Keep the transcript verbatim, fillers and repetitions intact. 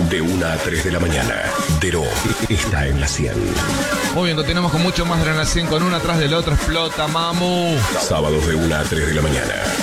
De una a tres de la mañana. Dero está en la cien. Muy bien, continuamos con mucho más de la cien, con una atrás del otro. Explota, mamu. Sábados de una a tres de la mañana.